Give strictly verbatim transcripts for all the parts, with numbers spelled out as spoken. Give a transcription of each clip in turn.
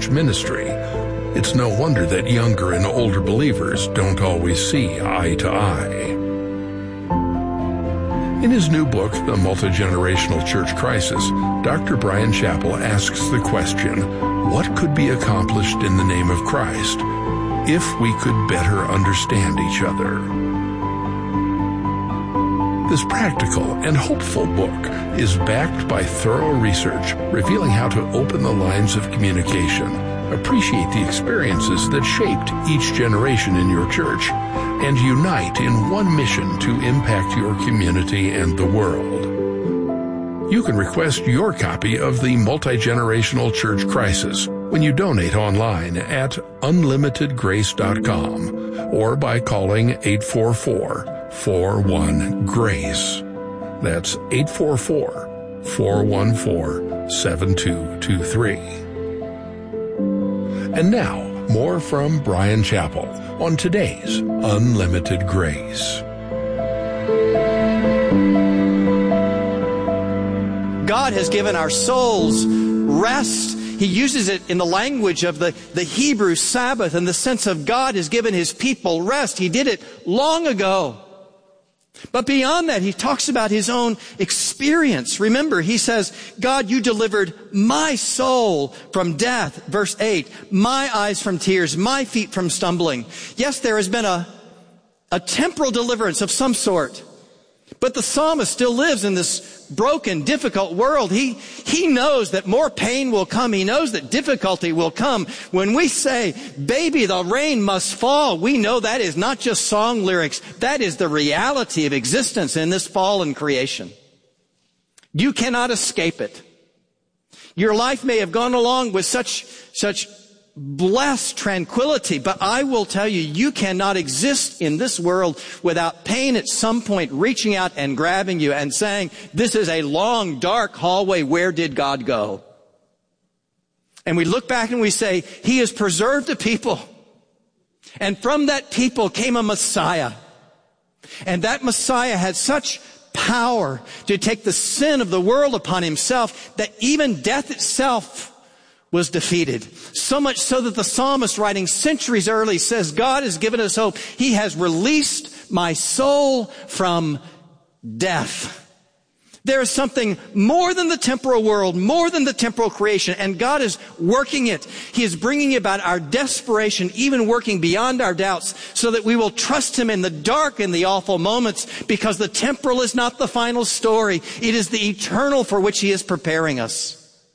church ministry. It's no wonder that younger and older believers don't always see eye to eye. In his new book, The Multi-Generational Church Crisis, Doctor Bryan Chapell asks the question, what could be accomplished in the name of Christ if we could better understand each other? This practical and hopeful book is backed by thorough research revealing how to open the lines of communication, appreciate the experiences that shaped each generation in your church, and unite in one mission to impact your community and the world. You can request your copy of The Multi-Generational Church Crisis when you donate online at unlimited grace dot com or by calling eight four four, four one, GRACE. That's eight four four, four one four, seven two two three. And now, more from Bryan Chapell on today's Unlimited Grace. God has given our souls rest. He uses it in the language of the, the Hebrew Sabbath, and the sense of God has given His people rest. He did it long ago. But beyond that, He talks about His own experience. Remember, He says, God, you delivered my soul from death. Verse eight, my eyes from tears, my feet from stumbling. Yes, there has been a, a temporal deliverance of some sort. But the psalmist still lives in this broken, difficult world. He, he knows that more pain will come. He knows that difficulty will come. When we say, baby, the rain must fall, we know that is not just song lyrics. That is the reality of existence in this fallen creation. You cannot escape it. Your life may have gone along with such, such blessed tranquility, but I will tell you, you cannot exist in this world without pain at some point reaching out and grabbing you and saying, this is a long, dark hallway. Where did God go? And we look back and we say, He has preserved a people. And from that people came a Messiah. And that Messiah had such power to take the sin of the world upon Himself that even death itself was defeated. So much so that the psalmist, writing centuries early, says, God has given us hope. He has released my soul from death. There is something more than the temporal world, more than the temporal creation, and God is working it. He is bringing about our desperation, even working beyond our doubts, so that we will trust Him in the dark and the awful moments, because the temporal is not the final story. It is the eternal for which He is preparing us.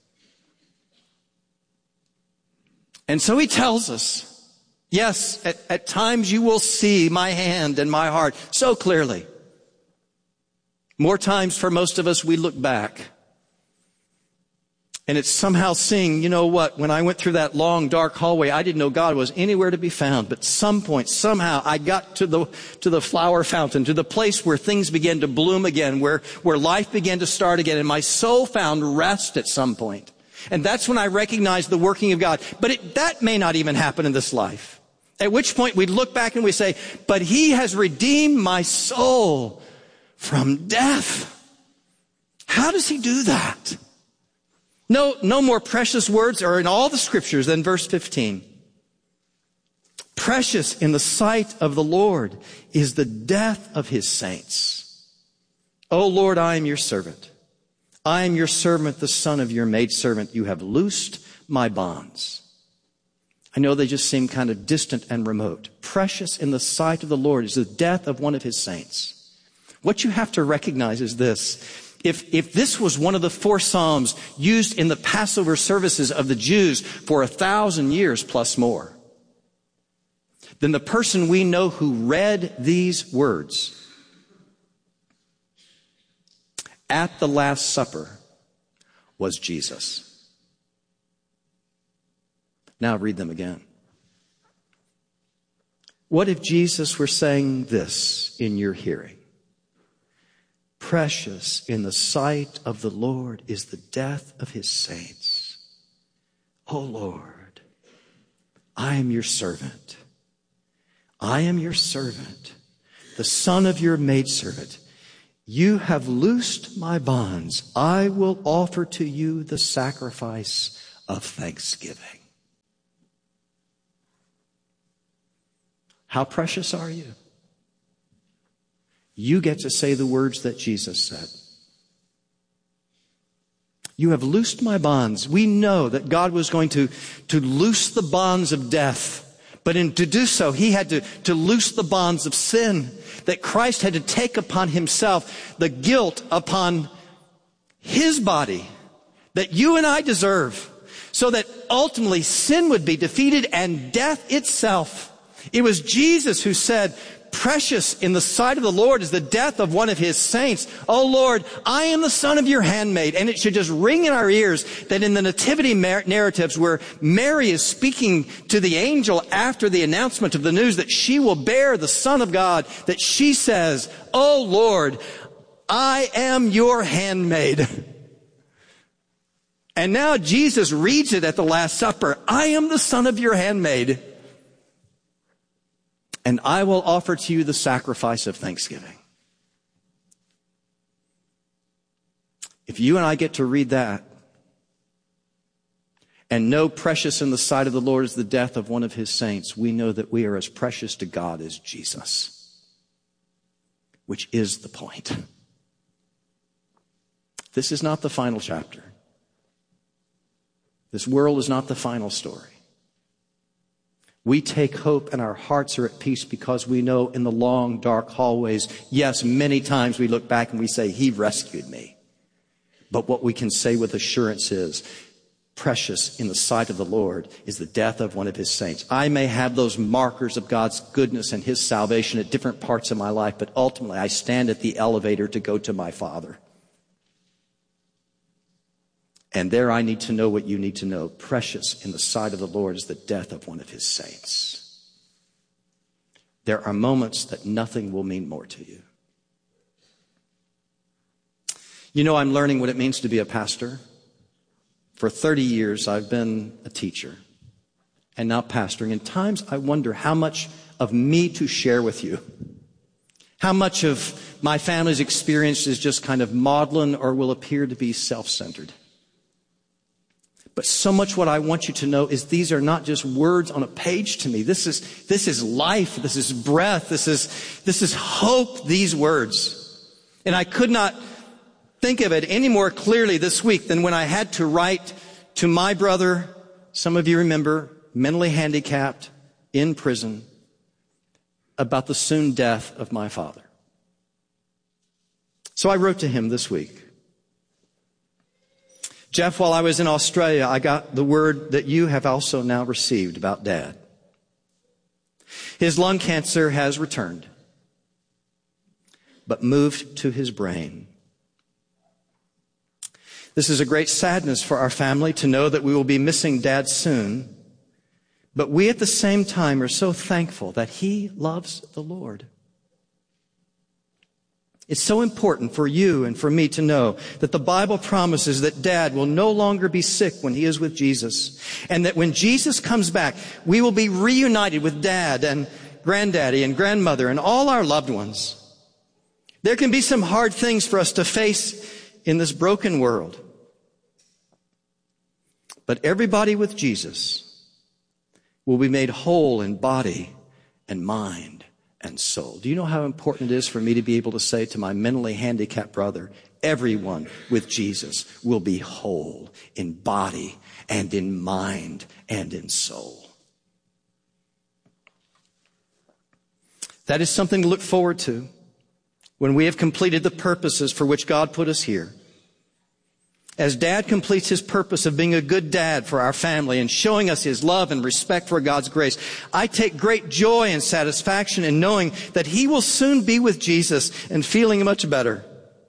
And so He tells us, yes, at, at times you will see my hand and my heart so clearly. More times for most of us, we look back. And it's somehow seeing, you know what, when I went through that long, dark hallway, I didn't know God was anywhere to be found. But some point, somehow, I got to the, to the flower fountain, to the place where things began to bloom again, where, where life began to start again. And my soul found rest at some point. And that's when I recognized the working of God. But it, that may not even happen in this life. At which point we look back and we say, but He has redeemed my soul from death. How does He do that? No, no more precious words are in all the scriptures than verse fifteen. Precious in the sight of the Lord is the death of His saints. O Lord, I am your servant. I am your servant, the son of your maidservant. You have loosed my bonds. I know they just seem kind of distant and remote. Precious in the sight of the Lord is the death of one of His saints. What you have to recognize is this. If, if this was one of the four Psalms used in the Passover services of the Jews for a thousand years plus more, then the person we know who read these words at the Last Supper was Jesus. Now read them again. What if Jesus were saying this in your hearing? Precious in the sight of the Lord is the death of His saints. O Lord, I am your servant. I am your servant, the son of your maidservant. You have loosed my bonds. I will offer to you the sacrifice of thanksgiving. How precious are you? You get to say the words that Jesus said. You have loosed my bonds. We know that God was going to, to loose the bonds of death. But in to do so, he had to, to loose the bonds of sin. That Christ had to take upon himself the guilt upon his body that you and I deserve. So that ultimately sin would be defeated and death itself. It was Jesus who said, precious in the sight of the Lord is the death of one of his saints. Oh Lord, I am the son of your handmaid. And it should just ring in our ears that in the nativity narratives where Mary is speaking to the angel after the announcement of the news that she will bear the Son of God, that she says, oh Lord, I am your handmaid. And now Jesus reads it at the Last Supper. I am the son of your handmaid. And I will offer to you the sacrifice of thanksgiving. If you and I get to read that and know precious in the sight of the Lord is the death of one of his saints, we know that we are as precious to God as Jesus, which is the point. This is not the final chapter. This world is not the final story. We take hope and our hearts are at peace because we know in the long, dark hallways, yes, many times we look back and we say, he rescued me. But what we can say with assurance is, precious in the sight of the Lord is the death of one of his saints. I may have those markers of God's goodness and his salvation at different parts of my life, but ultimately I stand at the elevator to go to my Father. And there I need to know what you need to know. Precious in the sight of the Lord is the death of one of his saints. There are moments that nothing will mean more to you. You know, I'm learning what it means to be a pastor. For thirty years, I've been a teacher and now pastoring. And times I wonder how much of me to share with you. How much of my family's experience is just kind of maudlin or will appear to be self-centered. But so much what I want you to know is these are not just words on a page to me. This is, this is life. This is breath. This is, this is hope, these words. And I could not think of it any more clearly this week than when I had to write to my brother, some of you remember, mentally handicapped, in prison, about the soon death of my father. So I wrote to him this week. Jeff, while I was in Australia, I got the word that you have also now received about Dad. His lung cancer has returned, but moved to his brain. This is a great sadness for our family to know that we will be missing Dad soon, but we at the same time are so thankful that he loves the Lord. It's so important for you and for me to know that the Bible promises that Dad will no longer be sick when he is with Jesus. And that when Jesus comes back, we will be reunited with Dad and Granddaddy and Grandmother and all our loved ones. There can be some hard things for us to face in this broken world. But everybody with Jesus will be made whole in body and mind and soul. Do you know how important it is for me to be able to say to my mentally handicapped brother, everyone with Jesus will be whole in body and in mind and in soul. That is something to look forward to when we have completed the purposes for which God put us here. As Dad completes his purpose of being a good dad for our family and showing us his love and respect for God's grace, I take great joy and satisfaction in knowing that he will soon be with Jesus and feeling much better.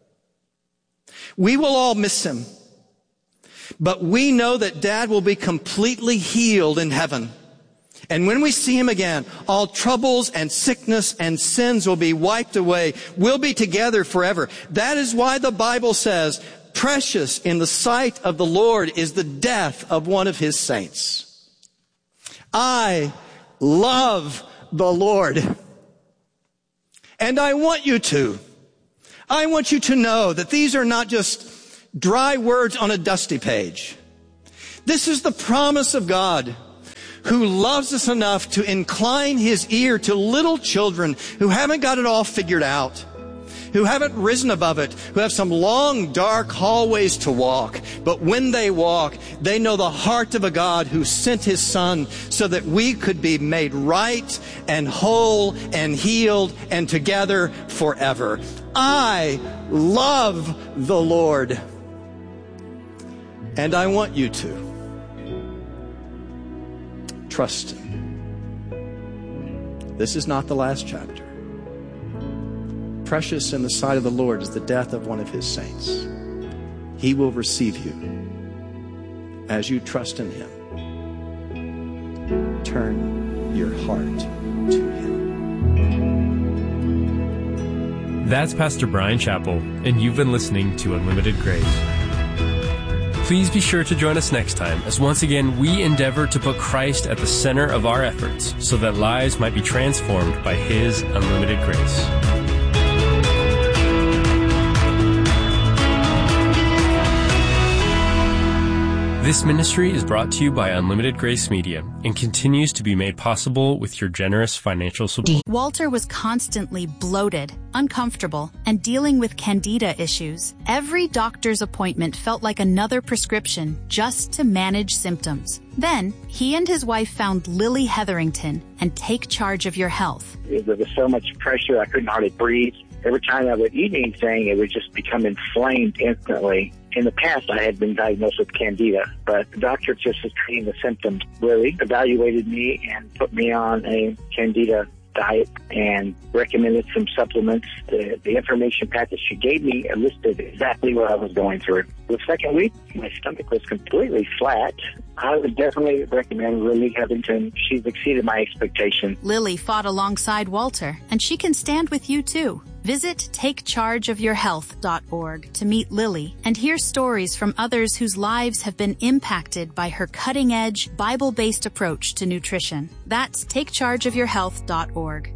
We will all miss him, but we know that Dad will be completely healed in heaven. And when we see him again, all troubles and sickness and sins will be wiped away. We'll be together forever. That is why the Bible says, precious in the sight of the Lord is the death of one of his saints. I love the Lord. And I want you to. I want you to know that these are not just dry words on a dusty page. This is the promise of God, who loves us enough to incline his ear to little children who haven't got it all figured out, who haven't risen above it, who have some long, dark hallways to walk. But when they walk, they know the heart of a God who sent his Son so that we could be made right and whole and healed and together forever. I love the Lord, and I want you to. Trust him. This is not the last chapter. Precious in the sight of the Lord is the death of one of his saints. He will receive you as you trust in him. Turn your heart to him. That's Pastor Brian Chappell, and you've been listening to Unlimited Grace. Please be sure to join us next time as once again we endeavor to put Christ at the center of our efforts so that lives might be transformed by his unlimited grace. This ministry is brought to you by Unlimited Grace Media and continues to be made possible with your generous financial support. Walter was constantly bloated, uncomfortable, and dealing with candida issues. Every doctor's appointment felt like another prescription just to manage symptoms. Then, he and his wife found Lily Hetherington and Take Charge of Your Health. There was so much pressure, I couldn't hardly breathe. Every time I would eat anything, it would just become inflamed instantly. In the past, I had been diagnosed with candida, but the doctor just was treating the symptoms. Lily evaluated me and put me on a candida diet and recommended some supplements. The, the information package she gave me listed exactly what I was going through. The second week, my stomach was completely flat. I would definitely recommend Lily Hetherington. She's exceeded my expectations. Lily fought alongside Walter, and she can stand with you too. Visit take charge of your health dot org to meet Lily and hear stories from others whose lives have been impacted by her cutting-edge, Bible-based approach to nutrition. That's take charge of your health dot org.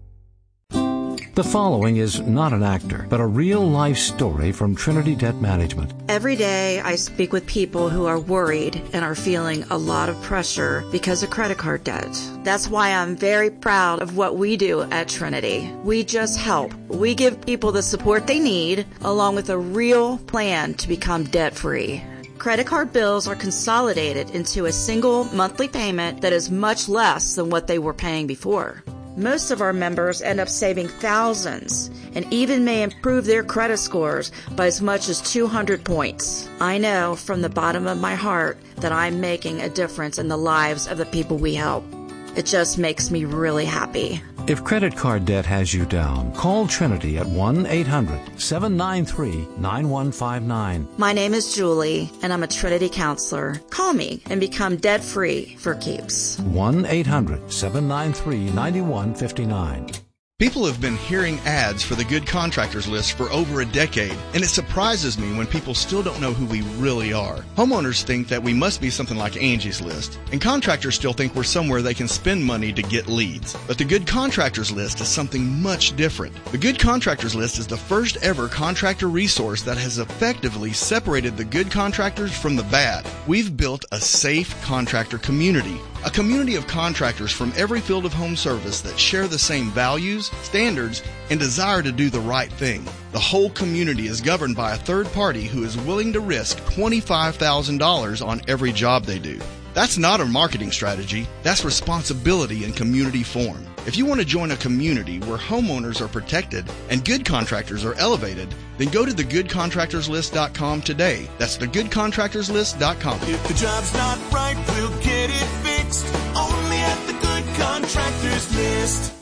The following is not an actor, but a real-life story from Trinity Debt Management. Every day I speak with people who are worried and are feeling a lot of pressure because of credit card debt. That's why I'm very proud of what we do at Trinity. We just help. We give people the support they need, along with a real plan to become debt-free. Credit card bills are consolidated into a single monthly payment that is much less than what they were paying before. Most of our members end up saving thousands and even may improve their credit scores by as much as two hundred points. I know from the bottom of my heart that I'm making a difference in the lives of the people we help. It just makes me really happy. If credit card debt has you down, call Trinity at one eight hundred seven nine three nine one five nine. My name is Julie, and I'm a Trinity counselor. Call me and become debt-free for keeps. one eight hundred seven nine three nine one five nine. People have been hearing ads for the Good Contractors List for over a decade, and it surprises me when people still don't know who we really are. Homeowners think that we must be something like Angie's List, and contractors still think we're somewhere they can spend money to get leads. But the Good Contractors List is something much different. The Good Contractors List is the first ever contractor resource that has effectively separated the good contractors from the bad. We've built a safe contractor community. A community of contractors from every field of home service that share the same values, standards, and desire to do the right thing. The whole community is governed by a third party who is willing to risk twenty-five thousand dollars on every job they do. That's not a marketing strategy. That's responsibility in community form. If you want to join a community where homeowners are protected and good contractors are elevated, then go to the good contractors list dot com today. That's the good contractors list dot com. If the job's not right, we'll get it fixed. Only at the Good Contractors List.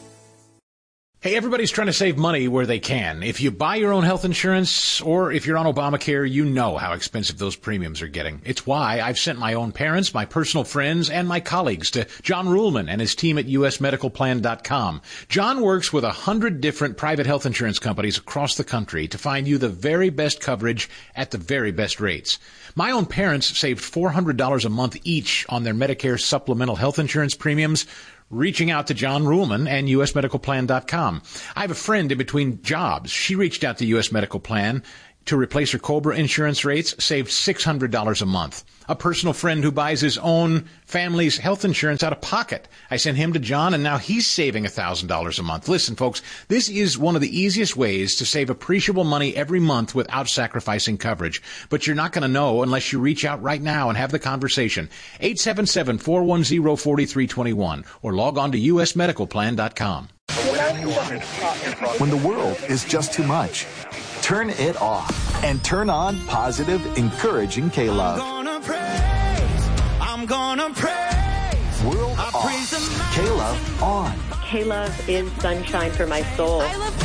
Hey, everybody's trying to save money where they can. If you buy your own health insurance or if you're on Obamacare, you know how expensive those premiums are getting. It's why I've sent my own parents, my personal friends, and my colleagues to John Ruhlman and his team at U S medical plan dot com. John works with a hundred different private health insurance companies across the country to find you the very best coverage at the very best rates. My own parents saved four hundred dollars a month each on their Medicare supplemental health insurance premiums, reaching out to John Ruhlman and U S medical plan dot com. I have a friend in between jobs. She reached out to U S Medical Plan to replace her Cobra insurance rates saved six hundred dollars a month. A personal friend who buys his own family's health insurance out of pocket. I sent him to John, and now he's saving one thousand dollars a month. Listen, folks, this is one of the easiest ways to save appreciable money every month without sacrificing coverage. But you're not going to know unless you reach out right now and have the conversation. eight seven seven, four one zero, four three two one or log on to u s medical plan dot com. When the world is just too much, turn it off and turn on positive, encouraging K-Love. I'm gonna praise, I'm gonna praise. World I off, praise K-Love on. K-Love is sunshine for my soul. I love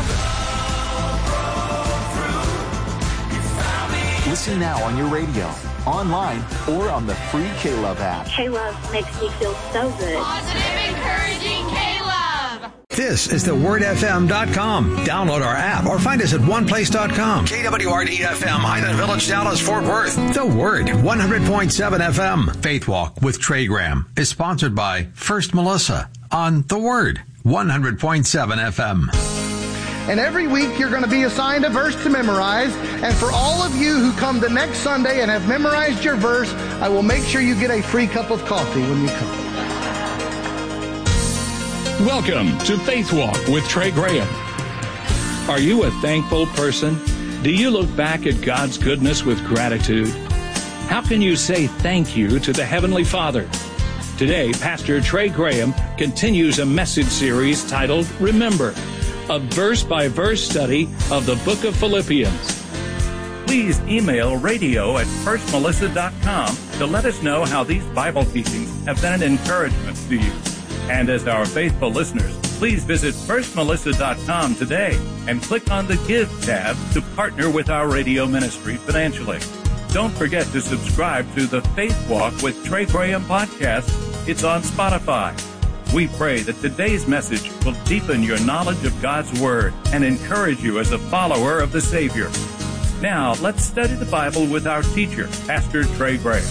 K-Love. Listen now on your radio, online, or on the free K-Love app. K-Love makes me feel so good. Positive, encouraging K-Love. This is the word f m dot com. Download our app or find us at one place dot com. K W R D F M, Highland Village, Dallas, Fort Worth. The Word, one hundred point seven F M. Faith Walk with Trey Graham is sponsored by First Melissa on The Word, one hundred point seven F M. And every week you're going to be assigned a verse to memorize. And for all of you who come the next Sunday and have memorized your verse, I will make sure you get a free cup of coffee when you come. Welcome to Faith Walk with Trey Graham. Are you a thankful person? Do you look back at God's goodness with gratitude? How can you say thank you to the Heavenly Father? Today, Pastor Trey Graham continues a message series titled Remember, a verse-by-verse study of the book of Philippians. Please email radio at first melissa dot com to let us know how these Bible teachings have been an encouragement to you. And as our faithful listeners, please visit first melissa dot com today and click on the Give tab to partner with our radio ministry financially. Don't forget to subscribe to the Faith Walk with Trey Graham podcast. It's on Spotify. We pray that today's message will deepen your knowledge of God's Word and encourage you as a follower of the Savior. Now, let's study the Bible with our teacher, Pastor Trey Graham.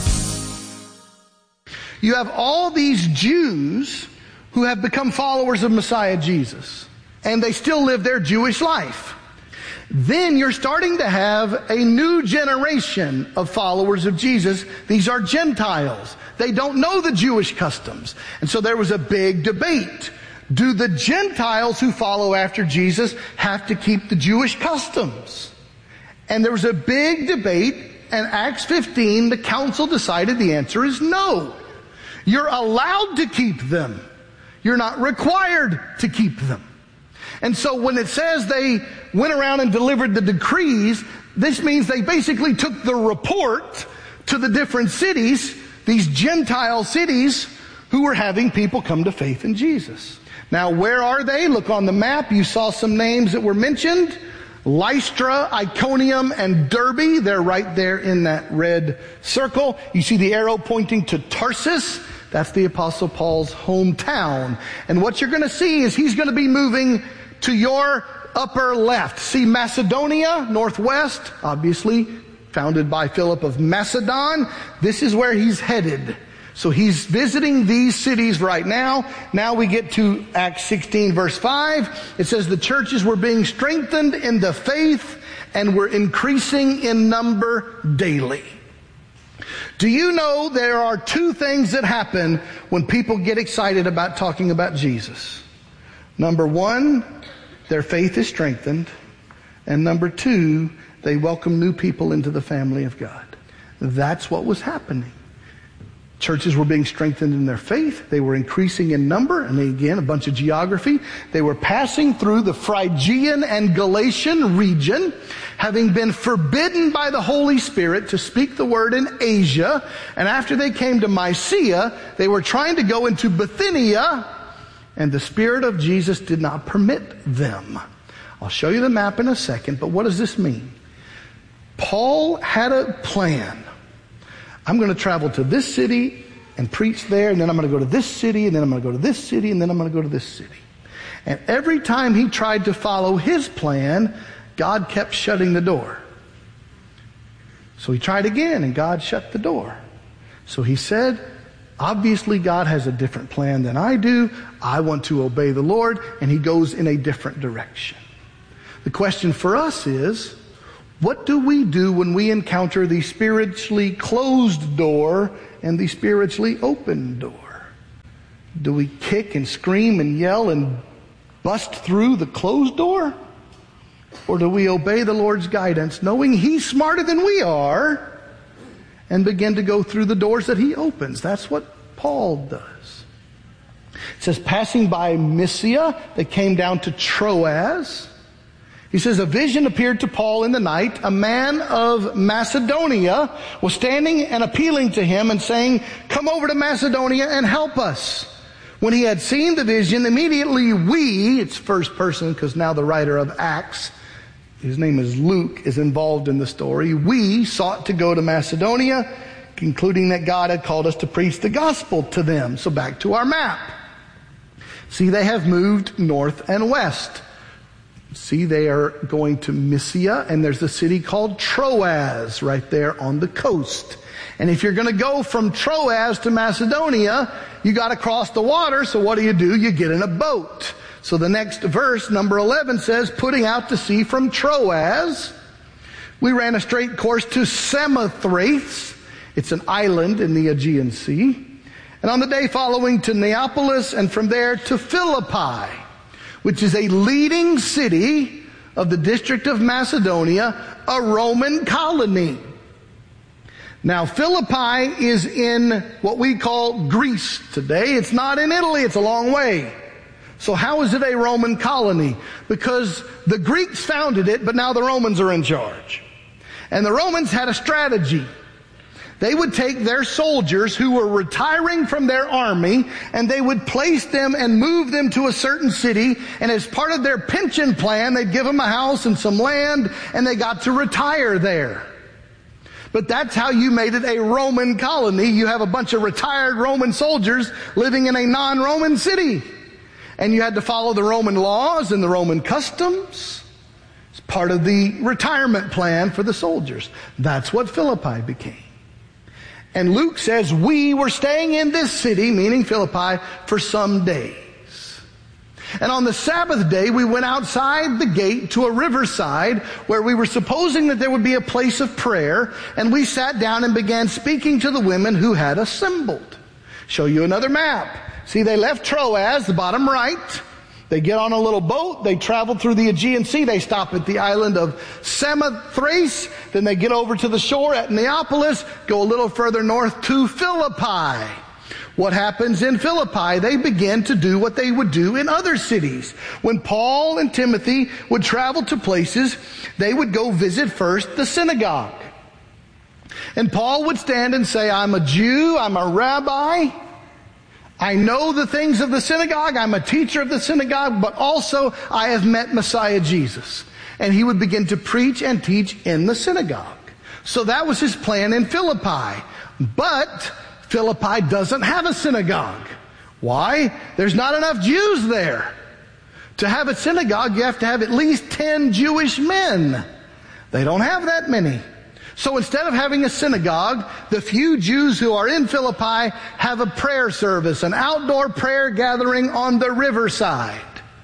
You have all these Jews who have become followers of Messiah Jesus, and they still live their Jewish life. Then you're starting to have a new generation of followers of Jesus. These are Gentiles. They don't know the Jewish customs. And so there was a big debate. Do the Gentiles who follow after Jesus have to keep the Jewish customs? And there was a big debate, and Acts fifteen, the council decided the answer is no. You're allowed to keep them. You're not required to keep them. And so when it says they went around and delivered the decrees, this means they basically took the report to the different cities, these Gentile cities, who were having people come to faith in Jesus. Now, where are they? Look on the map. You saw some names that were mentioned. Lystra, Iconium, and Derbe. They're right there in that red circle. You see the arrow pointing to Tarsus. That's the Apostle Paul's hometown. And what you're going to see is he's going to be moving to your upper left. See Macedonia, northwest, obviously founded by Philip of Macedon. This is where he's headed. So he's visiting these cities right now. Now we get to Acts sixteen, verse five. It says the churches were being strengthened in the faith and were increasing in number daily. Do you know there are two things that happen when people get excited about talking about Jesus? Number one, their faith is strengthened. And number two, they welcome new people into the family of God. That's what was happening. Churches were being strengthened in their faith. They were increasing in number. And again, a bunch of geography. They were passing through the Phrygian and Galatian region, having been forbidden by the Holy Spirit to speak the word in Asia. And after they came to Mysia, they were trying to go into Bithynia, and the Spirit of Jesus did not permit them. I'll show you the map in a second, but what does this mean? Paul had a plan. I'm going to travel to this city and preach there, and then I'm going to go to this city, and then I'm going to go to this city, and then I'm going to go to this city. And every time he tried to follow his plan, God kept shutting the door. So he tried again, and God shut the door. So he said, obviously God has a different plan than I do. I want to obey the Lord, and he goes in a different direction. The question for us is, What do we do when we encounter the spiritually closed door and the spiritually open door? Do we kick and scream and yell and bust through the closed door? Or do we obey the Lord's guidance, knowing He's smarter than we are, and begin to go through the doors that He opens? That's what Paul does. It says, passing by Mysia, they came down to Troas. He says, a vision appeared to Paul in the night. A man of Macedonia was standing and appealing to him and saying, come over to Macedonia and help us. When he had seen the vision, immediately we, it's first person because now the writer of Acts, his name is Luke, is involved in the story. We sought to go to Macedonia, concluding that God had called us to preach the gospel to them. So back to our map. See, they have moved north and west. See, they are going to Mysia, and there's a city called Troas right there on the coast. And if you're going to go from Troas to Macedonia, you got to cross the water. So what do you do? You get in a boat. So the next verse, number eleven, says, putting out to sea from Troas, we ran a straight course to Samothrace. It's an island in the Aegean Sea. And on the day following to Neapolis, and from there to Philippi, which is a leading city of the district of Macedonia, a Roman colony. Now, Philippi is in what we call Greece today. It's not in Italy. It's a long way. So how is it a Roman colony? Because the Greeks founded it, but now the Romans are in charge. And the Romans had a strategy. They would take their soldiers who were retiring from their army, and they would place them and move them to a certain city, and as part of their pension plan, they'd give them a house and some land, and they got to retire there. But that's how you made it a Roman colony. You have a bunch of retired Roman soldiers living in a non-Roman city. And you had to follow the Roman laws and the Roman customs. It's part of the retirement plan for the soldiers. That's what Philippi became. And Luke says, we were staying in this city, meaning Philippi, for some days. And on the Sabbath day, we went outside the gate to a riverside where we were supposing that there would be a place of prayer. And we sat down and began speaking to the women who had assembled. Show you another map. See, they left Troas, the bottom right. They get on a little boat. They travel through the Aegean Sea. They stop at the island of Samothrace. Then they get over to the shore at Neapolis, go a little further north to Philippi. What happens in Philippi? They begin to do what they would do in other cities. When Paul and Timothy would travel to places, they would go visit first the synagogue. And Paul would stand and say, I'm a Jew, I'm a rabbi, I know the things of the synagogue, I'm a teacher of the synagogue, but also I have met Messiah Jesus. And he would begin to preach and teach in the synagogue. So that was his plan in Philippi. But Philippi doesn't have a synagogue. Why? There's not enough Jews there. To have a synagogue, you have to have at least ten Jewish men. They don't have that many. So instead of having a synagogue, the few Jews who are in Philippi have a prayer service, an outdoor prayer gathering on the riverside.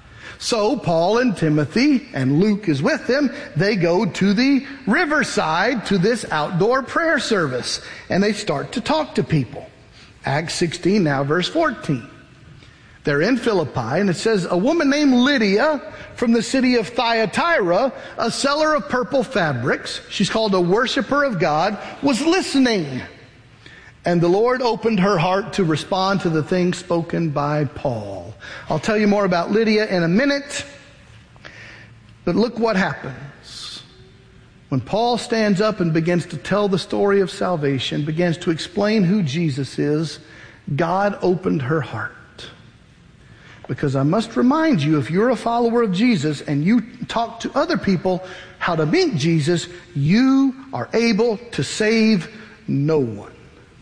So Paul and Timothy, and Luke is with them, they go to the riverside to this outdoor prayer service. And they start to talk to people. Acts sixteen, now verse fourteen. They're in Philippi, and it says, a woman named Lydia from the city of Thyatira, a seller of purple fabrics, she's called a worshiper of God, was listening. And the Lord opened her heart to respond to the things spoken by Paul. I'll tell you more about Lydia in a minute. But look what happens. When Paul stands up and begins to tell the story of salvation, begins to explain who Jesus is, God opened her heart. Because I must remind you, if you're a follower of Jesus and you talk to other people how to meet Jesus, you are able to save no one.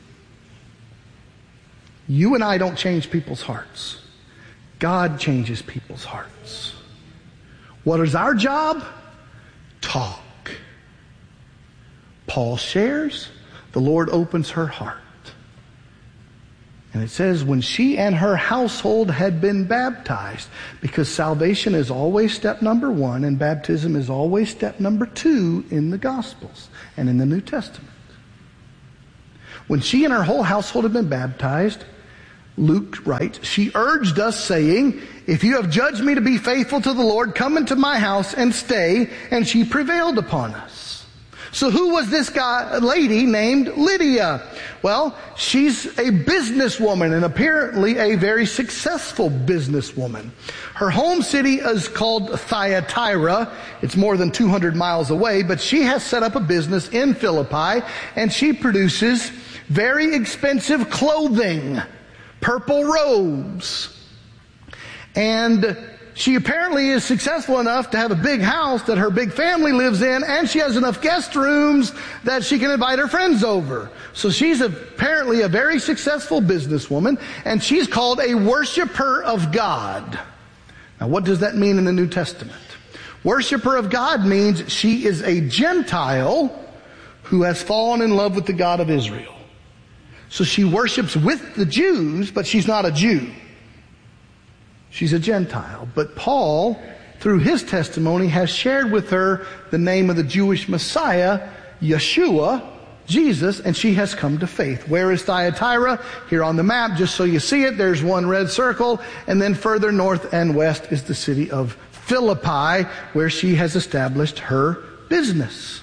You and I don't change people's hearts. God changes people's hearts. What is our job? Talk. Paul shares. The Lord opens her heart. And it says, when she and her household had been baptized, because salvation is always step number one, and baptism is always step number two in the Gospels and in the New Testament. When she and her whole household had been baptized, Luke writes, she urged us, saying, if you have judged me to be faithful to the Lord, come into my house and stay. And she prevailed upon us. So who was this guy, lady named Lydia? Well, she's a businesswoman, and apparently a very successful businesswoman. Her home city is called Thyatira. It's more than two hundred miles away, but she has set up a business in Philippi, and she produces very expensive clothing, purple robes. And she apparently is successful enough to have a big house that her big family lives in, and she has enough guest rooms that she can invite her friends over. So she's apparently a very successful businesswoman, and she's called a worshiper of God. Now, what does that mean in the New Testament? Worshiper of God means she is a Gentile who has fallen in love with the God of Israel. So she worships with the Jews, but she's not a Jew. She's a Gentile. But Paul, through his testimony, has shared with her the name of the Jewish Messiah, Yeshua, Jesus, and she has come to faith. Where is Thyatira? Here on the map, just so you see it, there's one red circle, and then further north and west is the city of Philippi, where she has established her business.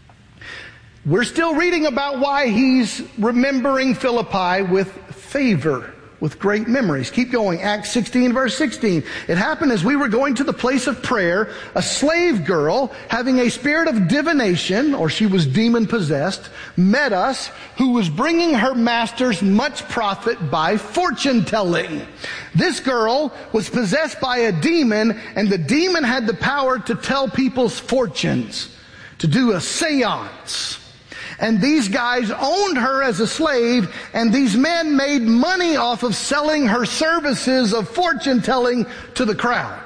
We're still reading about why he's remembering Philippi with favor, with great memories. Keep going. Acts sixteen, verse sixteen. It happened as we were going to the place of prayer, a slave girl, having a spirit of divination, or she was demon-possessed, met us, who was bringing her masters much profit by fortune-telling. This girl was possessed by a demon, and the demon had the power to tell people's fortunes, to do a seance. And these guys owned her as a slave, and these men made money off of selling her services of fortune-telling to the crowd.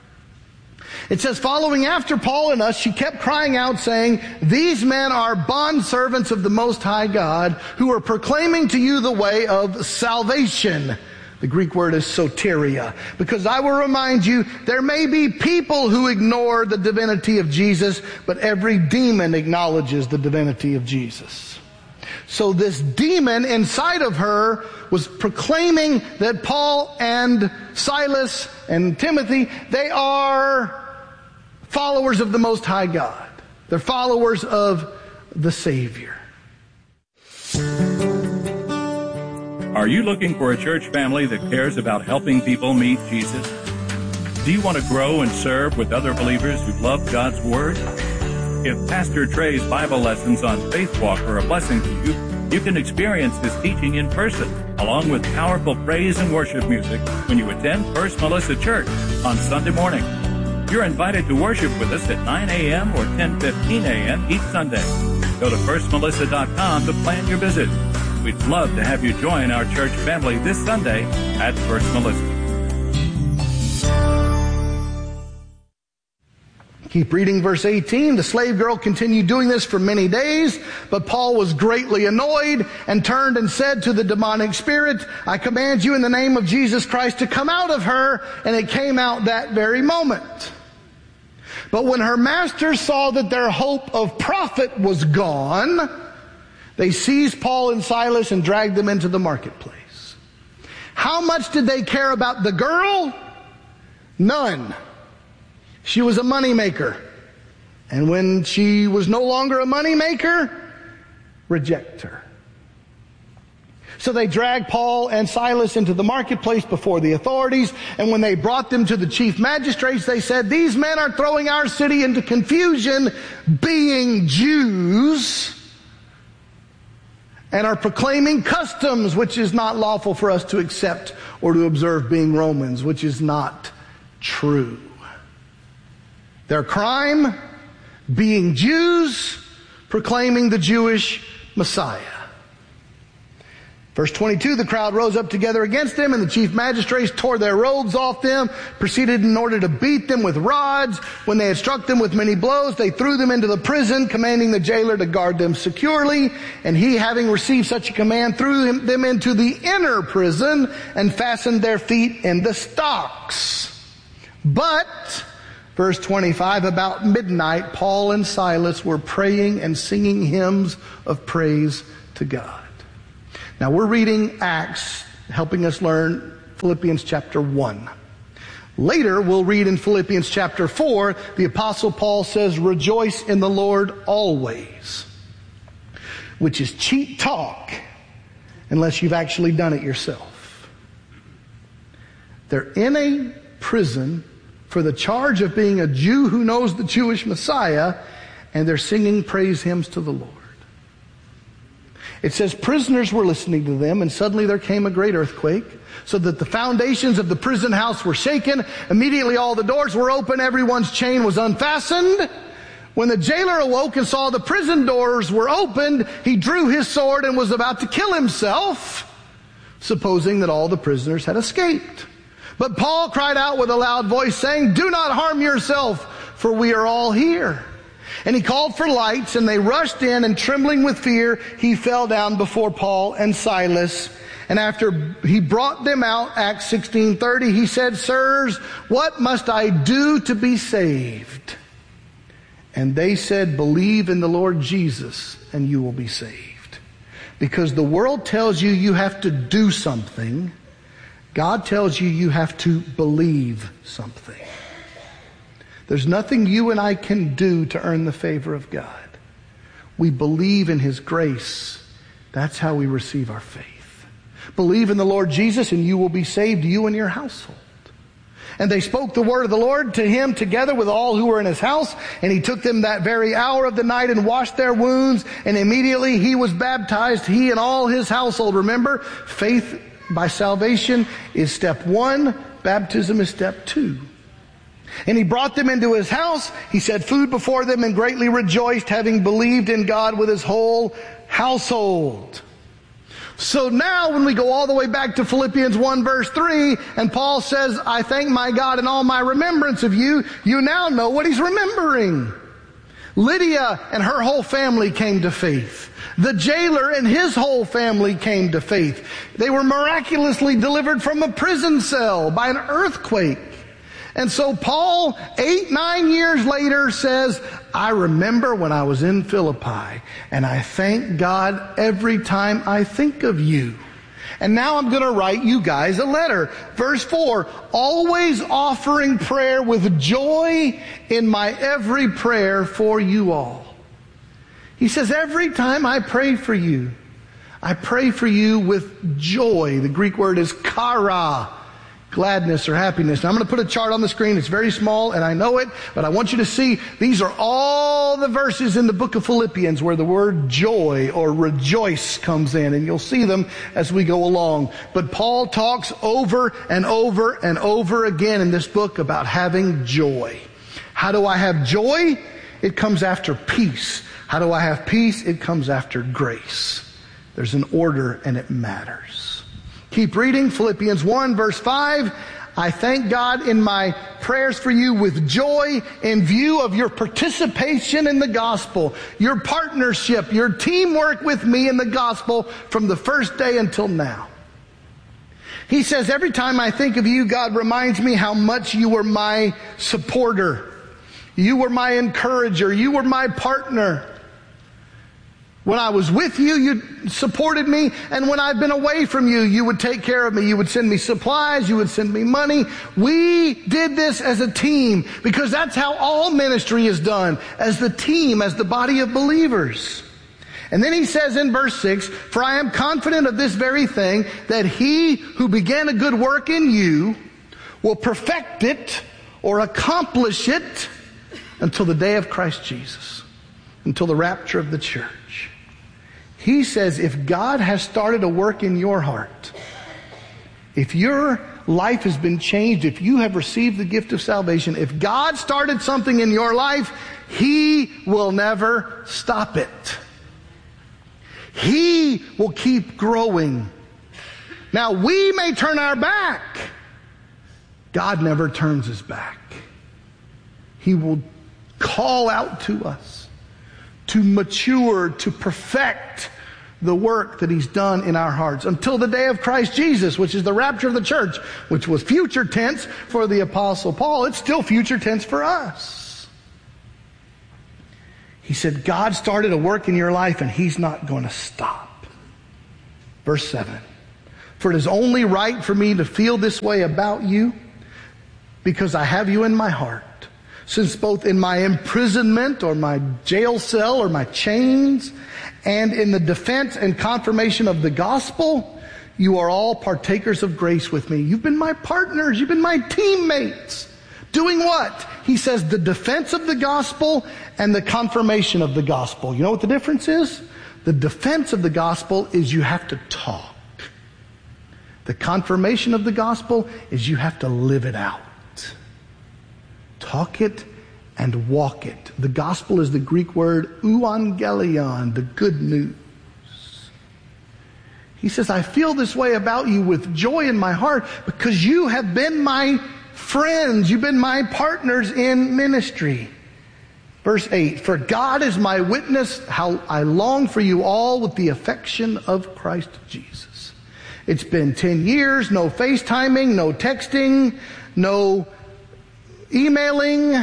It says, following after Paul and us, she kept crying out, saying, these men are bondservants of the Most High God, who are proclaiming to you the way of salvation. The Greek word is soteria. Because I will remind you, there may be people who ignore the divinity of Jesus, but every demon acknowledges the divinity of Jesus. So this demon inside of her was proclaiming that Paul and Silas and Timothy, they are followers of the Most High God. They're followers of the Savior. Are you looking for a church family that cares about helping people meet Jesus? Do you want to grow and serve with other believers who love God's Word? If Pastor Trey's Bible lessons on Faith Walk are a blessing to you, you can experience this teaching in person, along with powerful praise and worship music when you attend First Melissa Church on Sunday morning. You're invited to worship with us at nine a.m. or ten fifteen a.m. each Sunday. Go to first melissa dot com to plan your visit. We'd love to have you join our church family this Sunday at First Melissa. Keep reading verse eighteen. The slave girl continued doing this for many days, but Paul was greatly annoyed and turned and said to the demonic spirit, I command you in the name of Jesus Christ to come out of her, and it came out that very moment. But when her masters saw that their hope of profit was gone, they seized Paul and Silas and dragged them into the marketplace. How much did they care about the girl? None. She was a moneymaker. And when she was no longer a moneymaker, reject her. So they dragged Paul and Silas into the marketplace before the authorities, and when they brought them to the chief magistrates, they said, these men are throwing our city into confusion, being Jews, and are proclaiming customs which is not lawful for us to accept or to observe, being Romans, which is not true. Their crime, being Jews, proclaiming the Jewish Messiah. Verse twenty-two, the crowd rose up together against them, and the chief magistrates tore their robes off them, proceeded in order to beat them with rods. When they had struck them with many blows, they threw them into the prison, commanding the jailer to guard them securely. And he, having received such a command, threw them into the inner prison and fastened their feet in the stocks. But, verse twenty-five, about midnight, Paul and Silas were praying and singing hymns of praise to God. Now we're reading Acts, helping us learn Philippians chapter one. Later we'll read in Philippians chapter four, the Apostle Paul says, rejoice in the Lord always, which is cheap talk unless you've actually done it yourself. They're in a prison for the charge of being a Jew who knows the Jewish Messiah, and they're singing praise hymns to the Lord. It says prisoners were listening to them, and suddenly there came a great earthquake, so that the foundations of the prison house were shaken. Immediately all the doors were open, everyone's chain was unfastened. When the jailer awoke and saw the prison doors were opened, he drew his sword and was about to kill himself, supposing that all the prisoners had escaped. But Paul cried out with a loud voice, saying, do not harm yourself, for we are all here. And he called for lights, and they rushed in, and trembling with fear, he fell down before Paul and Silas. And after he brought them out, Acts sixteen thirty, he said, sirs, what must I do to be saved? And they said, believe in the Lord Jesus, and you will be saved. Because the world tells you you have to do something, God tells you you have to believe something. There's nothing you and I can do to earn the favor of God. We believe in His grace. That's how we receive our faith. Believe in the Lord Jesus and you will be saved, you and your household. And they spoke the word of the Lord to him together with all who were in his house. And he took them that very hour of the night and washed their wounds. And immediately he was baptized, he and all his household. Remember, faith by salvation is step one. Baptism is step two. And he brought them into his house. He set food before them and greatly rejoiced, having believed in God with his whole household. So now when we go all the way back to Philippians one verse three, and Paul says, I thank my God in all my remembrance of you, you now know what he's remembering. Lydia and her whole family came to faith. The jailer and his whole family came to faith. They were miraculously delivered from a prison cell by an earthquake. And so Paul, eight, nine years later, says, I remember when I was in Philippi, and I thank God every time I think of you. And now I'm going to write you guys a letter. Verse four, always offering prayer with joy in my every prayer for you all. He says, every time I pray for you, I pray for you with joy. The Greek word is chara. Gladness or happiness. Now I'm going to put a chart on the screen. It's very small and I know it, but I want you to see these are all the verses in the book of Philippians where the word joy or rejoice comes in, and you'll see them as we go along. But Paul talks over and over and over again in this book about having joy. How do I have joy? It comes after peace. How do I have peace? It comes after grace. There's an order and it matters. Keep reading, Philippians one verse five. I thank God in my prayers for you with joy in view of your participation in the gospel, your partnership, your teamwork with me in the gospel from the first day until now. He says, every time I think of you, God reminds me how much you were my supporter. You were my encourager. You were my partner. When I was with you, you supported me. And when I've been away from you, you would take care of me. You would send me supplies. You would send me money. We did this as a team because that's how all ministry is done, as the team, as the body of believers. And then he says in verse six, for I am confident of this very thing, that he who began a good work in you will perfect it or accomplish it until the day of Christ Jesus, until the rapture of the church. He says if God has started a work in your heart, if your life has been changed, if you have received the gift of salvation, if God started something in your life, He will never stop it. He will keep growing Now, we may turn our back. God never turns his back. He will call out to us to mature, to perfect the work that he's done in our hearts until the day of Christ Jesus, which is the rapture of the church, which was future tense for the Apostle Paul. It's still future tense for us. He said, God started a work in your life and he's not going to stop. Verse seven. For it is only right for me to feel this way about you because I have you in my heart. Since both in my imprisonment or my jail cell or my chains and in the defense and confirmation of the gospel, you are all partakers of grace with me. You've been my partners. You've been my teammates. Doing what? He says the defense of the gospel and the confirmation of the gospel. You know what the difference is? The defense of the gospel is you have to talk. The confirmation of the gospel is you have to live it out. Talk it and walk it. The gospel is the Greek word euangelion, the good news. He says, I feel this way about you with joy in my heart because you have been my friends. You've been my partners in ministry. Verse eight, for God is my witness how I long for you all with the affection of Christ Jesus. It's been ten years, no FaceTiming, no texting, no emailing.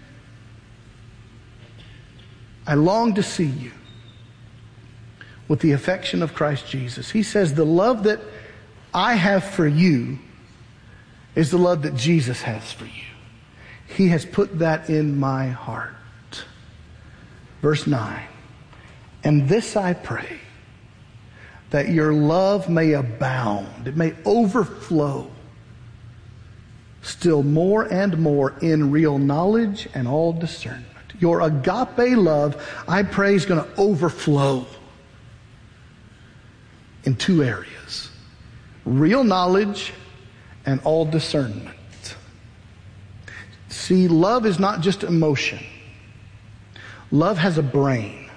I long to see you with the affection of Christ Jesus. He says the love that I have for you is the love that Jesus has for you. He has put that in my heart. Verse nine. And this I pray, that your love may abound, it may overflow still more and more in real knowledge and all discernment. Your agape love, I pray, is going to overflow in two areas. Real knowledge and all discernment. See, love is not just emotion. Love has a brain.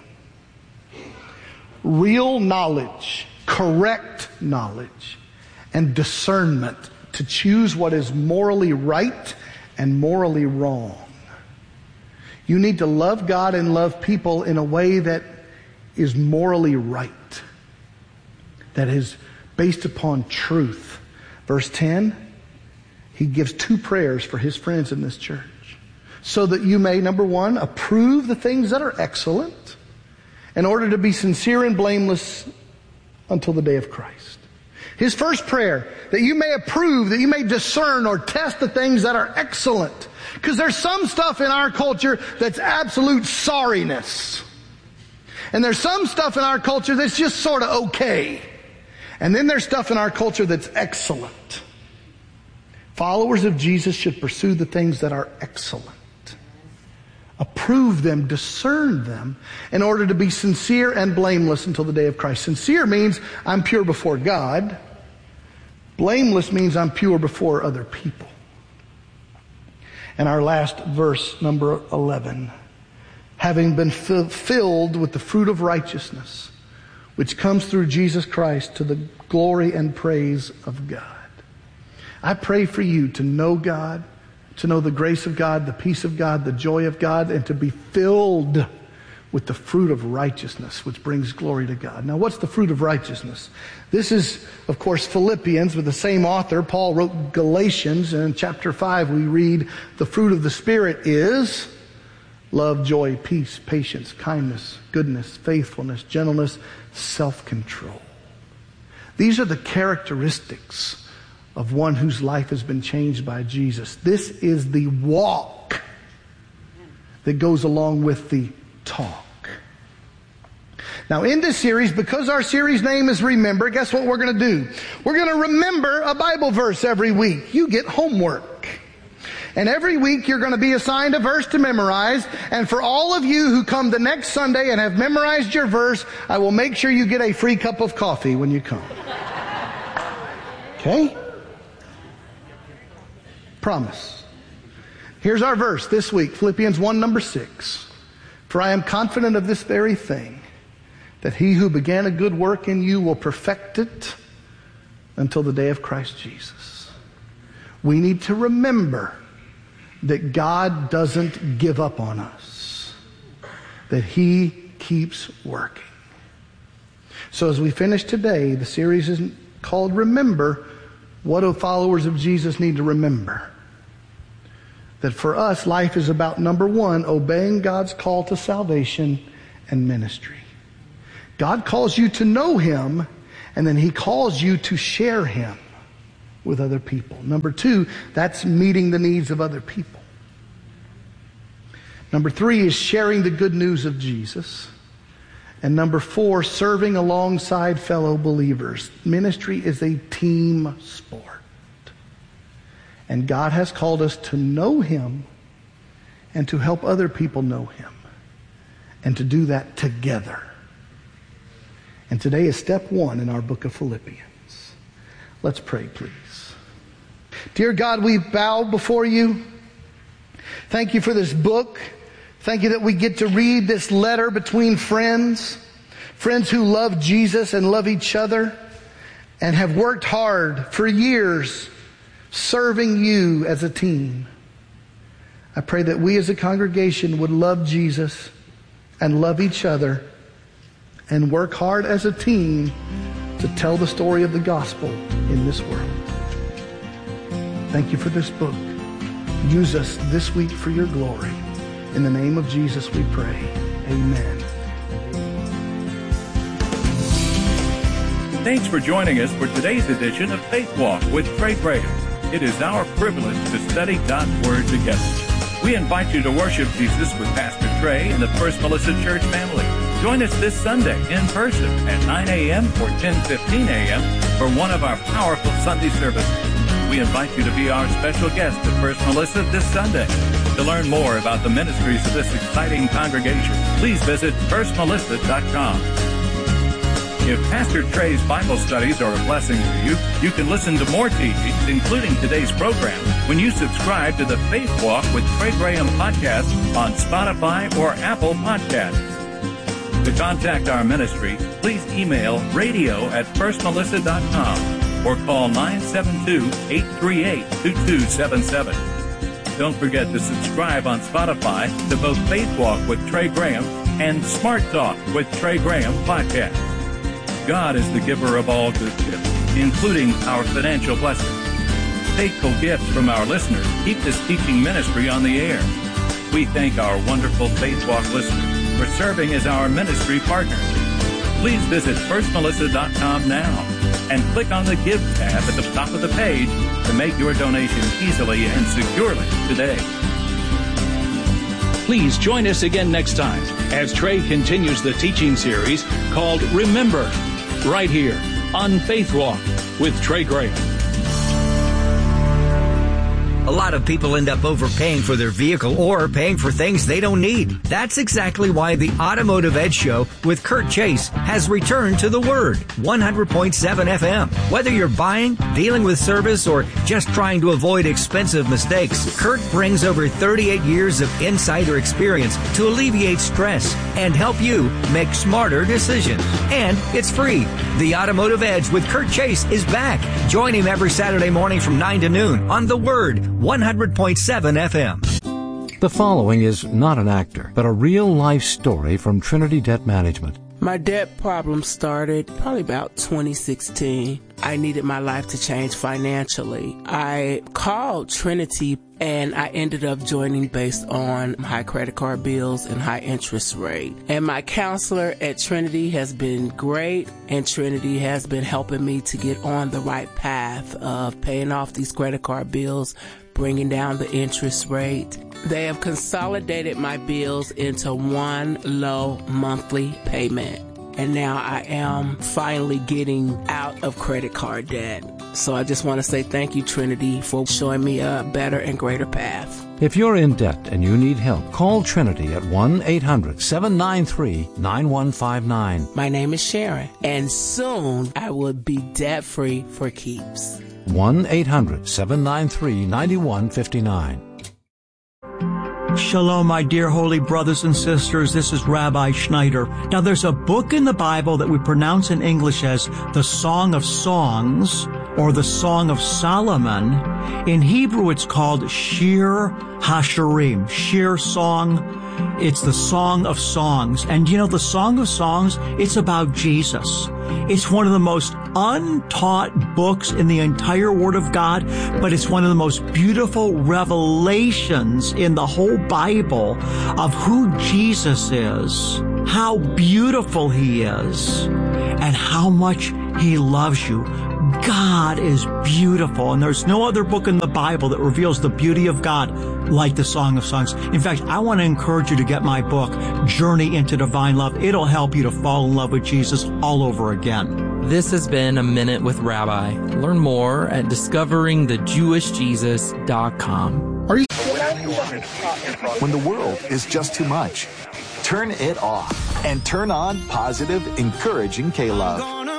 Real knowledge, correct knowledge, and discernment to choose what is morally right and morally wrong. You need to love God and love people in a way that is morally right, that is based upon truth. Verse ten, he gives two prayers for his friends in this church. So that you may, number one, approve the things that are excellent in order to be sincere and blameless until the day of Christ. His first prayer, that you may approve, that you may discern or test the things that are excellent. Because there's some stuff in our culture that's absolute sorriness. And there's some stuff in our culture that's just sort of okay. And then there's stuff in our culture that's excellent. Followers of Jesus should pursue the things that are excellent. Approve them, discern them, in order to be sincere and blameless until the day of Christ. Sincere means I'm pure before God. Blameless means I'm pure before other people. And our last verse, number eleven. Having been f- filled with the fruit of righteousness, which comes through Jesus Christ to the glory and praise of God. I pray for you to know God, to know the grace of God, the peace of God, the joy of God, and to be filled with the fruit of righteousness, which brings glory to God. Now, what's the fruit of righteousness? This is, of course, Philippians with the same author. Paul wrote Galatians, and in chapter five we read, the fruit of the Spirit is love, joy, peace, patience, kindness, goodness, faithfulness, gentleness, self-control. These are the characteristics of one whose life has been changed by Jesus. This is the walk that goes along with the talk. Now, in this series, because our series name is Remember, guess what we're going to do? We're going to remember a Bible verse every week. You get homework. And every week you're going to be assigned a verse to memorize. And for all of you who come the next Sunday and have memorized your verse, I will make sure you get a free cup of coffee when you come. Okay? Promise. Here's our verse this week, Philippians one, number six. For I am confident of this very thing, that he who began a good work in you will perfect it until the day of Christ Jesus. We need to remember that God doesn't give up on us, that He keeps working. So as we finish today, the series is called Remember. What do followers of Jesus need to remember? That for us, life is about, number one, obeying God's call to salvation and ministry. God calls you to know Him, and then He calls you to share Him with other people. Number two, that's meeting the needs of other people. Number three is sharing the good news of Jesus. And number four, serving alongside fellow believers. Ministry is a team sport. And God has called us to know Him and to help other people know Him. And to do that together. And today is step one in our book of Philippians. Let's pray, please. Dear God, we bow before You. Thank You for this book. Thank You that we get to read this letter between friends. Friends who love Jesus and love each other and have worked hard for years serving You as a team. I pray that we as a congregation would love Jesus and love each other and work hard as a team to tell the story of the gospel in this world. Thank You for this book. Use us this week for Your glory. In the name of Jesus we pray. Amen. Thanks for joining us for today's edition of Faith Walk with Trey Graham. It is our privilege to study God's Word together. We invite you to worship Jesus with Pastor Trey and the First Melissa Church family. Join us this Sunday in person at nine a.m. or ten fifteen a.m. for one of our powerful Sunday services. We invite you to be our special guest at First Melissa this Sunday. To learn more about the ministries of this exciting congregation, please visit first melissa dot com. If Pastor Trey's Bible studies are a blessing to you, you can listen to more teachings, including today's program, when you subscribe to the Faith Walk with Trey Graham podcast on Spotify or Apple Podcasts. To contact our ministry, please email radio at first melissa dot com or call nine seven two, eight three eight, two two seven seven. Don't forget to subscribe on Spotify to both Faith Walk with Trey Graham and Smart Talk with Trey Graham podcast. God is the giver of all good gifts, including our financial blessings. Faithful gifts from our listeners keep this teaching ministry on the air. We thank our wonderful Faith Walk listeners for serving as our ministry partners. Please visit first melissa dot com now and click on the Give tab at the top of the page to make your donation easily and securely today. Please join us again next time as Trey continues the teaching series called Remember, right here on Faith Walk with Trey Graham. A lot of people end up overpaying for their vehicle or paying for things they don't need. That's exactly why the Automotive Edge Show with Kurt Chase has returned to the Word, one hundred point seven F M. Whether you're buying, dealing with service, or just trying to avoid expensive mistakes, Kurt brings over thirty-eight years of insider experience to alleviate stress and help you make smarter decisions. And it's free. The Automotive Edge with Kurt Chase is back. Join him every Saturday morning from nine to noon on the Word, one hundred point seven F M. The following is not an actor, but a real-life story from Trinity Debt Management. My debt problem started probably about twenty sixteen. I needed my life to change financially. I called Trinity and I ended up joining based on high credit card bills and high interest rate. And my counselor at Trinity has been great, and Trinity has been helping me to get on the right path of paying off these credit card bills, bringing down the interest rate. They have consolidated my bills into one low monthly payment. And now I am finally getting out of credit card debt. So I just want to say thank you, Trinity, for showing me a better and greater path. If you're in debt and you need help, call Trinity at one eight hundred, seven nine three, nine one five nine. My name is Sharon, and soon I will be debt-free for keeps. one eight hundred, seven nine three, nine one five nine. Shalom, my dear holy brothers and sisters. This is Rabbi Schneider. Now, there's a book in the Bible that we pronounce in English as the Song of Songs, or the Song of Solomon. In Hebrew, it's called Shir HaShirim, Shir Song. It's the Song of Songs. And you know, the Song of Songs, it's about Jesus. It's one of the most untaught books in the entire Word of God, but it's one of the most beautiful revelations in the whole Bible of who Jesus is, how beautiful He is, and how much He loves you. God is beautiful, and there's no other book in the Bible that reveals the beauty of God like the Song of Songs. In fact, I want to encourage you to get my book, Journey into Divine Love. It'll help you to fall in love with Jesus all over again. This has been A Minute with Rabbi. Learn more at discovering the jewish jesus dot com. Are you? When the world is just too much, turn it off and turn on positive, encouraging K-Love.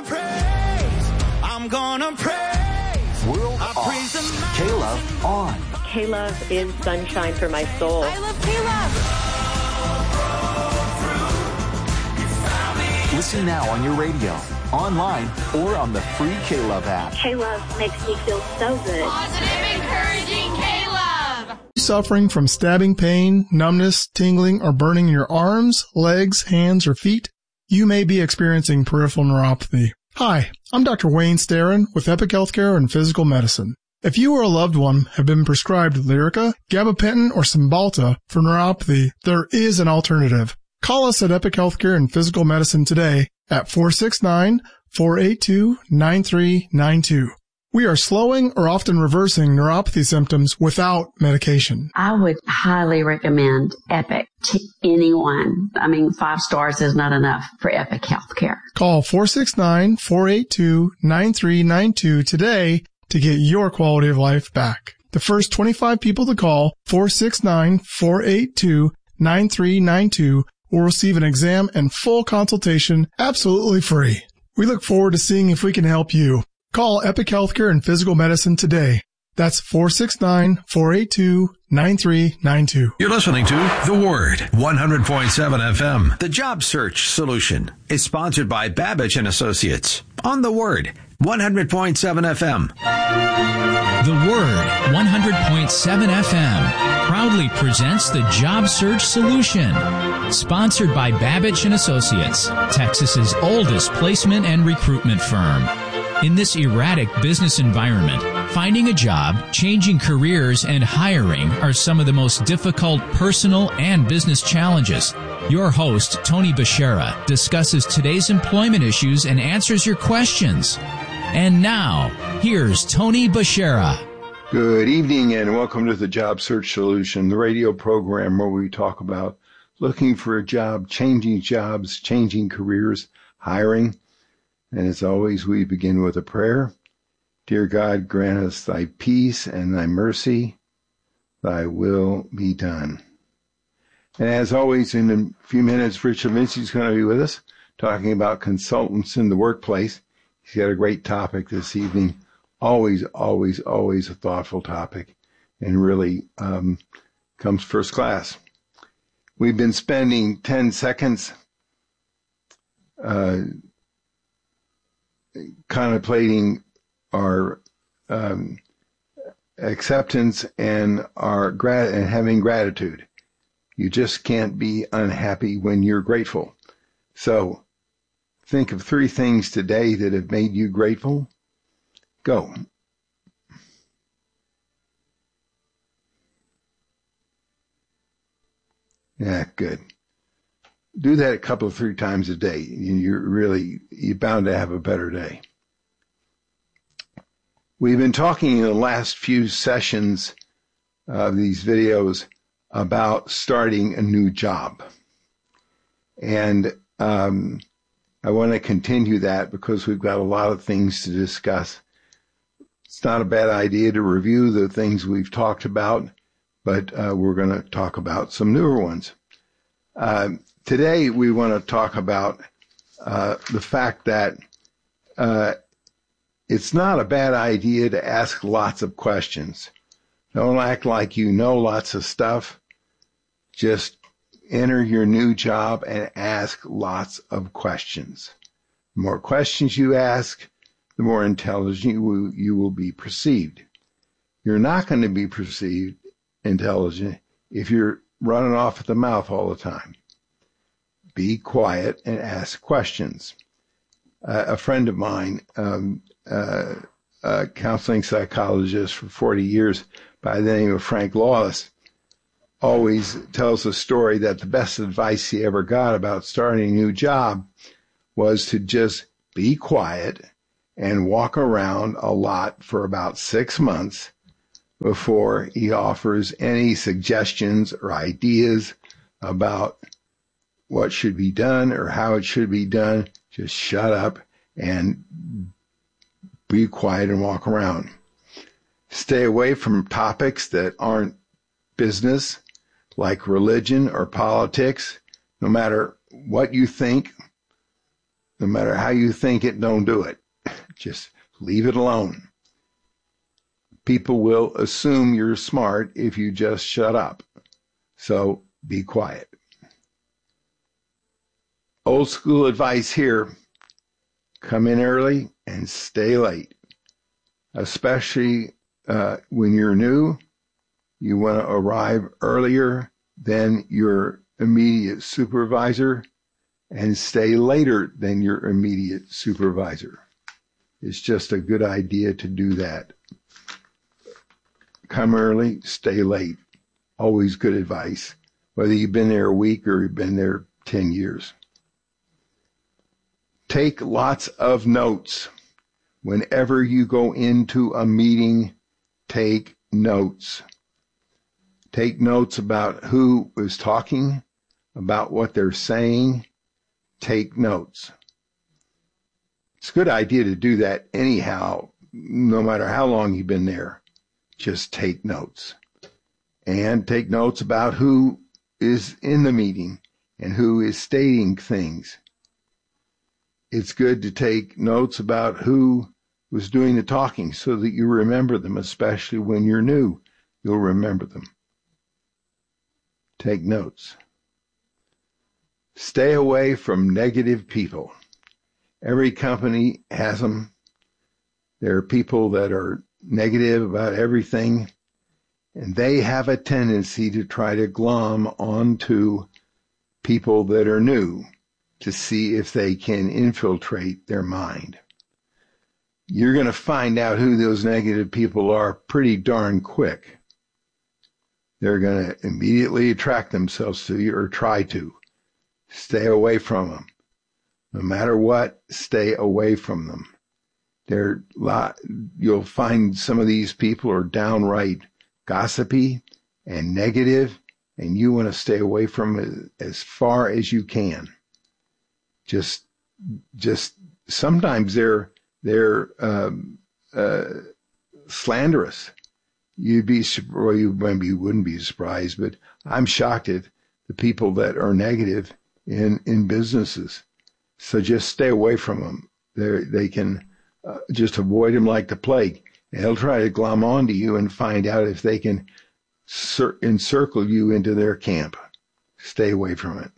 I'm gonna praise. World I off. Praise the K-Love on. K-Love is sunshine for my soul. I love K-Love. Listen now on your radio, online, or on the free K-Love app. K-Love makes me feel so good. Positive, encouraging K-Love. Suffering from stabbing pain, numbness, tingling, or burning in your arms, legs, hands, or feet? You may be experiencing peripheral neuropathy. Hi, I'm Doctor Wayne Starrin with Epic Healthcare and Physical Medicine. If you or a loved one have been prescribed Lyrica, gabapentin, or Cymbalta for neuropathy, there is an alternative. Call us at Epic Healthcare and Physical Medicine today at four six nine, four eight two, nine three nine two. We are slowing or often reversing neuropathy symptoms without medication. I would highly recommend Epic to anyone. I mean, five stars is not enough for Epic Healthcare. Call four six nine, four eight two, nine three nine two today to get your quality of life back. The first twenty-five people to call four six nine, four eight two, nine three nine two will receive an exam and full consultation absolutely free. We look forward to seeing if we can help you. Call Epic Healthcare and Physical Medicine today. That's four six nine, four eight two, nine three nine two. You're listening to The Word, one hundred point seven F M. The Job Search Solution is sponsored by Babbage and Associates on The Word, one hundred point seven F M. The Word, one hundred point seven F M, proudly presents The Job Search Solution, sponsored by Babbage and Associates, Texas's oldest placement and recruitment firm. In this erratic business environment, finding a job, changing careers, and hiring are some of the most difficult personal and business challenges. Your host, Tony Bashara, discusses today's employment issues and answers your questions. And now, here's Tony Bashara. Good evening and welcome to the Job Search Solution, the radio program where we talk about looking for a job, changing jobs, changing careers, hiring. And as always, we begin with a prayer. Dear God, grant us thy peace and thy mercy. Thy will be done. And as always, in a few minutes, Rich Levinsky is going to be with us talking about consultants in the workplace. He's got a great topic this evening. Always, always, always a thoughtful topic and really um, comes first class. We've been spending ten seconds uh, contemplating our um, acceptance and our grat- and having gratitude. You just can't be unhappy when you're grateful. So think of three things today that have made you grateful. Go. Yeah, good. Do that a couple of three times a day. You're really, you're bound to have a better day. We've been talking in the last few sessions of these videos about starting a new job. And um, I want to continue that because we've got a lot of things to discuss. It's not a bad idea to review the things we've talked about, but uh, we're going to talk about some newer ones. Uh, today, we want to talk about uh, the fact that uh, it's not a bad idea to ask lots of questions. Don't act like you know lots of stuff. Just enter your new job and ask lots of questions. The more questions you ask, the more intelligent you will, you will be perceived. You're not going to be perceived intelligent if you're running off at the mouth all the time. Be quiet and ask questions. Uh, a friend of mine, um, uh, a counseling psychologist for forty years by the name of Frank Lawless, always tells a story that the best advice he ever got about starting a new job was to just be quiet and walk around a lot for about six months before he offers any suggestions or ideas about what should be done or how it should be done. Just shut up and be quiet and walk around. Stay away from topics that aren't business, like religion or politics. No matter what you think, no matter how you think it, don't do it. Just leave it alone. People will assume you're smart if you just shut up. So be quiet. Old school advice here: come in early and stay late. Especially uh, when you're new, you want to arrive earlier than your immediate supervisor and stay later than your immediate supervisor. It's just a good idea to do that. Come early, stay late. Always good advice, whether you've been there a week or you've been there ten years. Take lots of notes. Whenever you go into a meeting, take notes. Take notes about who is talking, about what they're saying. Take notes. It's a good idea to do that anyhow, no matter how long you've been there. Just take notes. And take notes about who is in the meeting and who is stating things. It's good to take notes about who was doing the talking so that you remember them, especially when you're new. You'll remember them. Take notes. Stay away from negative people. Every company has them. There are people that are negative about everything, and they have a tendency to try to glom onto people that are new to see if they can infiltrate their mind. You're going to find out who those negative people are pretty darn quick. They're going to immediately attract themselves to you, or try to. Stay away from them. No matter what, stay away from them. They're lot, you'll find some of these people are downright gossipy and negative, and you want to stay away from it as far as you can. Just, just sometimes they're they're um, uh, slanderous. You'd be, well, you maybe you wouldn't be surprised, but I'm shocked at the people that are negative in in businesses. So just stay away from them. They they can uh, just avoid them like the plague. And they'll try to glom onto you and find out if they can cir- encircle you into their camp. Stay away from it.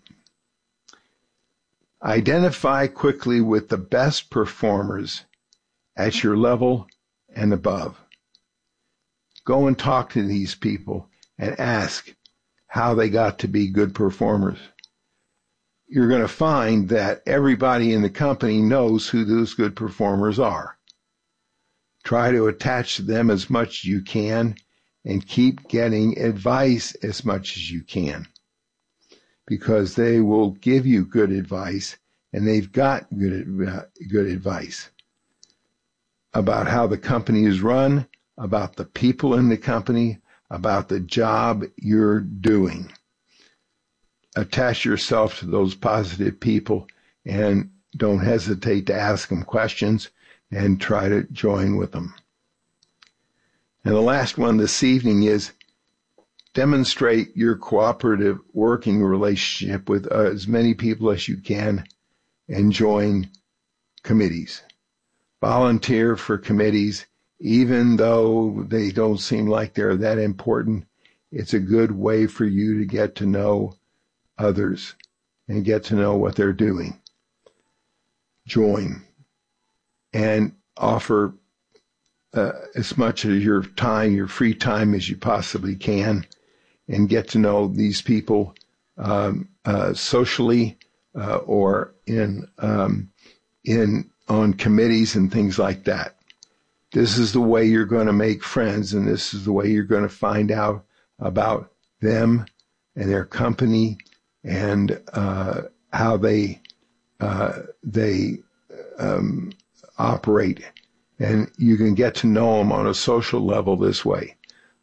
Identify quickly with the best performers at your level and above. Go and talk to these people and ask how they got to be good performers. You're going to find that everybody in the company knows who those good performers are. Try to attach to them as much as you can and keep getting advice as much as you can, because they will give you good advice, and they've got good, uh, good advice about how the company is run, about the people in the company, about the job you're doing. Attach yourself to those positive people and don't hesitate to ask them questions and try to join with them. And the last one this evening is demonstrate your cooperative working relationship with uh, as many people as you can and join committees. Volunteer for committees, even though they don't seem like they're that important. It's a good way for you to get to know others and get to know what they're doing. Join. And offer uh, as much of your time, your free time as you possibly can, and get to know these people um, uh, socially uh, or in um, in on committees and things like that. This is the way you're going to make friends, and this is the way you're going to find out about them and their company and uh, how they uh, they um, operate. And you can get to know them on a social level this way.